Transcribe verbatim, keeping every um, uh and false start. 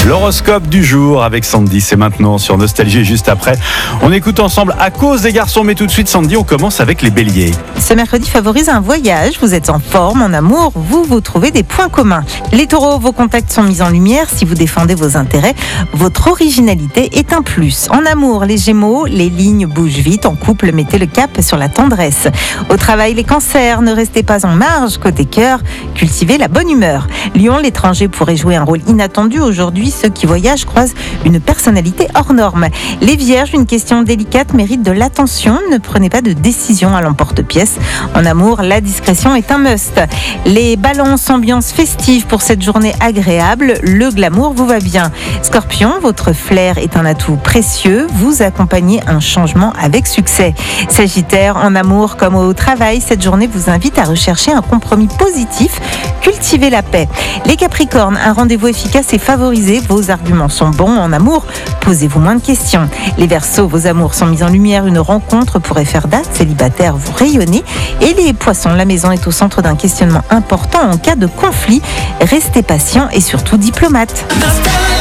L'horoscope du jour avec Sandy, c'est maintenant sur Nostalgie. Juste après, on écoute ensemble À cause des garçons. Mais tout de suite, Sandy, on commence avec les béliers. Ce mercredi favorise un voyage, vous êtes en forme, en amour, vous vous trouvez des points communs. Les taureaux, vos contacts sont mis en lumière, si vous défendez vos intérêts, votre originalité est un plus. En amour, les gémeaux, les lignes bougent vite, en couple, mettez le cap sur la tendresse. Au travail, les cancers, ne restez pas en marge, côté cœur, cultivez la bonne humeur. Lion, l'étranger pourrait jouer un rôle inattendu aujourd'hui, ceux qui voyagent croisent une personnalité hors norme. Les vierges, une question délicate mérite de l'attention, ne prenez pas de décision à l'emporte-pièce. En amour, la discrétion est un must. Les balances, ambiance festive pour cette journée agréable, le glamour vous va bien. Scorpion, votre flair est un atout précieux, vous accompagnez un changement avec succès. Sagittaire, en amour comme au travail, cette journée vous invite à rechercher un compromis positif, cultivez la paix. Les Capricornes, un rendez-vous efficace est favorisé, vos arguments sont bons. En amour, posez-vous moins de questions. Les Verseaux, vos amours sont mis en lumière, une rencontre pourrait faire date, célibataire, vous rayonnez. Et les Poissons, la maison est au centre d'un questionnement important en cas de conflit, restez patient et surtout diplomate.